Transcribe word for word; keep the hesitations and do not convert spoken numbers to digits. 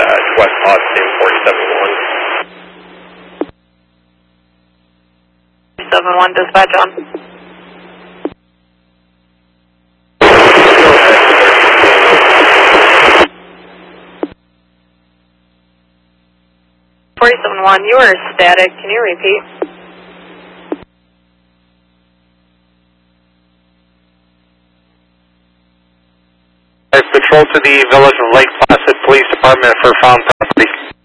uh, West Austin, forty-seven one. seven one, dispatch on. forty-seven one, you are static. Can you repeat? Patrol to the Village of Lake Placid Police Department for found